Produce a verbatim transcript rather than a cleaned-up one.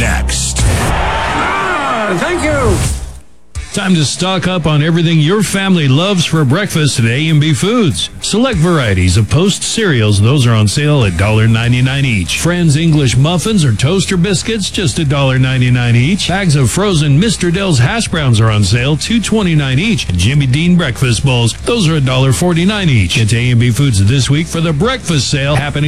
next. Ah, thank you. Time to stock up on everything your family loves for breakfast at A and B Foods. Select varieties of Post cereals. Those are on sale at one dollar ninety-nine each. Friends English muffins or toaster biscuits, just one dollar ninety-nine each. Bags of frozen Mister Dell's hash browns are on sale, two twenty-nine each. And Jimmy Dean breakfast bowls, those are one dollar forty-nine each. Get to A and B Foods this week for the breakfast sale happening